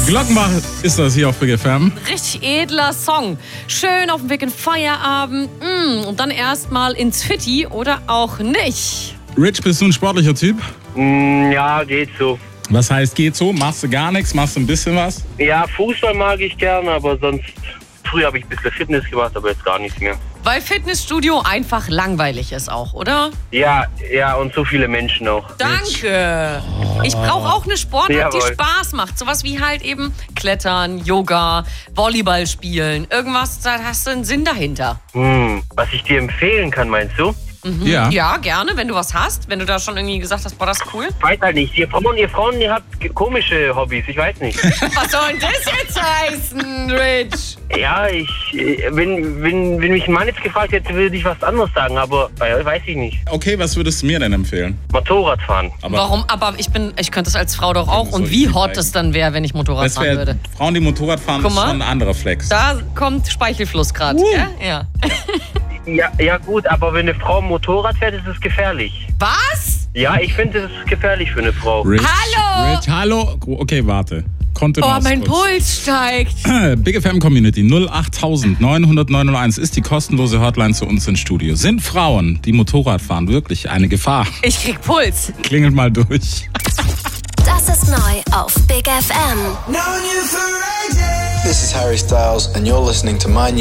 Glockenbach ist das hier auf Big FM. Richtig edler Song. Schön auf dem Weg in Feierabend. Und dann erstmal ins Fitti oder auch nicht. Rich, bist du ein sportlicher Typ? Ja, geht so. Was heißt geht so? Machst du gar nichts? Machst du ein bisschen was? Ja, Fußball mag ich gerne, aber sonst... Früher habe ich ein bisschen Fitness gemacht, aber jetzt gar nichts mehr. Weil Fitnessstudio einfach langweilig ist auch, oder? Ja, und so viele Menschen auch. Danke. Ich brauche auch eine Sportart, die Jawohl. Spaß macht. Sowas wie halt eben Klettern, Yoga, Volleyball spielen. Irgendwas, da hast du einen Sinn dahinter. Was ich dir empfehlen kann, meinst du? Ja. Ja, gerne, wenn du was hast. Wenn du da schon irgendwie gesagt hast, boah, das ist cool. Ich weiß halt nicht. Ihr Frauen, ihr habt komische Hobbys, ich weiß nicht. Was soll denn das jetzt heißen, Rich? Ja, wenn mich ein Mann jetzt gefragt hätte, würde ich was anderes sagen, aber weiß ich nicht. Okay, was würdest du mir denn empfehlen? Motorradfahren. Warum? Aber ich könnte es als Frau doch auch. Und soll wie ich hot zeigen? es dann wäre, wenn ich Motorrad Das fahren würde. Frauen, die Motorrad fahren, Guck ist mal. schon ein anderer Flex. Da kommt Speichelfluss gerade. Ja. Ja gut, aber wenn eine Frau Motorrad fährt, ist es gefährlich. Was? Ja, ich finde, es ist gefährlich für eine Frau. Rich, Hallo! Rich, hallo. Okay, warte. Oh, mein Puls steigt. Big FM Community 08000 900 ist die kostenlose Hotline zu uns ins Studio. Sind Frauen, die Motorrad fahren, wirklich eine Gefahr? Ich krieg Puls. Klingelt mal durch. Das ist neu auf Big FM. This is Harry Styles, and you're listening to my